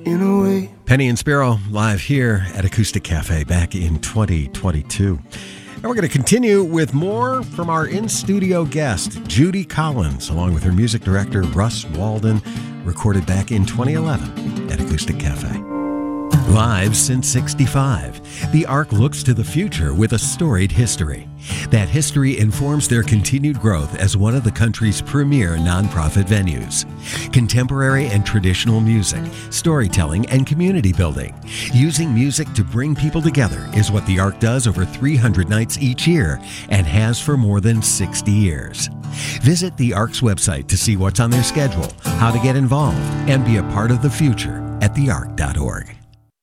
in a way. Penny and Spiro live here at Acoustic Cafe back in 2022. And we're going to continue with more from our in-studio guest, Judy Collins, along with her music director, Russ Walden, recorded back in 2011 at Acoustic Cafe. Live since '65, the ARC looks to the future with a storied history. That history informs their continued growth as one of the country's premier nonprofit venues. Contemporary and traditional music, storytelling, and community building. Using music to bring people together is what the ARC does over 300 nights each year and has for more than 60 years. Visit the ARC's website to see what's on their schedule, how to get involved, and be a part of the future at thearc.org.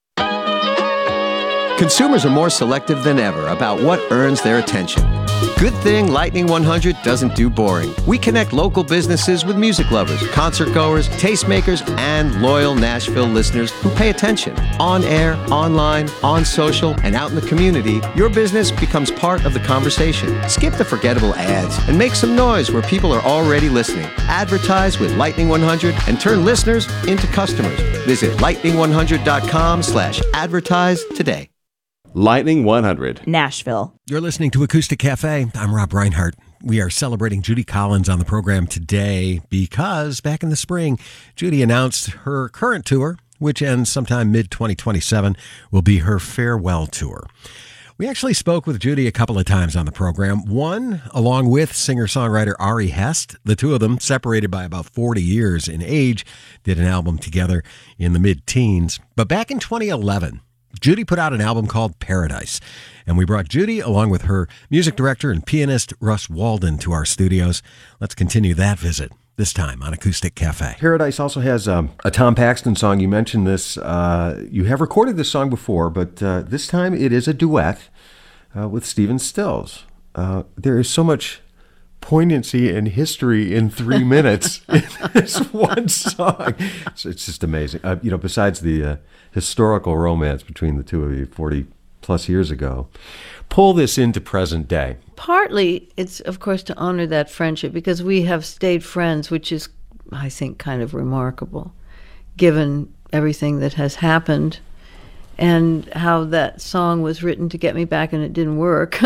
Consumers are more selective than ever about what earns their attention. Good thing Lightning 100 doesn't do boring. We connect local businesses with music lovers, concert goers, tastemakers, and loyal Nashville listeners who pay attention. On air, online, on social, and out in the community, your business becomes part of the conversation. Skip the forgettable ads and make some noise where people are already listening. Advertise with Lightning 100 and turn listeners into customers. Visit lightning100.com/advertise today. Lightning 100. Nashville. You're listening to Acoustic Cafe. I'm Rob Reinhart. We are celebrating Judy Collins on the program today because back in the spring, Judy announced her current tour, which ends sometime mid-2027, will be her farewell tour. We actually spoke with Judy a couple of times on the program. One, along with singer-songwriter Ari Hest. The two of them, separated by about 40 years in age, did an album together in the mid-teens. But back in 2011, Judy put out an album called Paradise, and we brought Judy along with her music director and pianist Russ Walden to our studios. Let's continue that visit, this time on Acoustic Cafe. Paradise also has a Tom Paxton song. You mentioned this. You have recorded this song before, but this time it is a duet with Stephen Stills. There is so much poignancy and history in 3 minutes in this one song. It's just amazing. Besides the historical romance between the two of you 40 plus years ago, pull this into present day. Partly, it's of course to honor that friendship because we have stayed friends, which is, I think, kind of remarkable, given everything that has happened and how that song was written to get me back and it didn't work.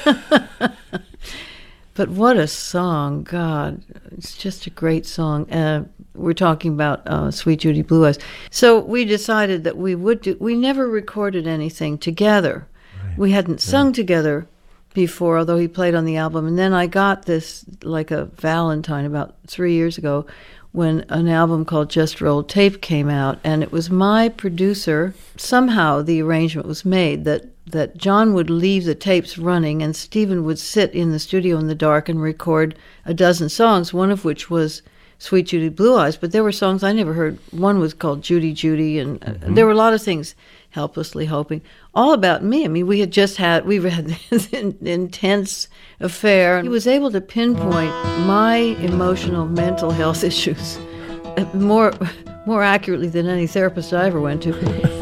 But what a song, God. It's just a great song. We're talking about Sweet Judy Blue Eyes. So we decided that we never recorded anything together. Right. We hadn't sung together before, although he played on the album. And then I got this like a Valentine about 3 years ago when an album called Just Rolled Tape came out. And it was my producer. Somehow the arrangement was made that John would leave the tapes running and Stephen would sit in the studio in the dark and record a dozen songs, one of which was Sweet Judy Blue Eyes, but there were songs I never heard. One was called Judy Judy, and there were a lot of things, Helplessly Hoping, all about me. I mean, we had this intense affair. He was able to pinpoint my emotional, mental health issues more accurately than any therapist I ever went to.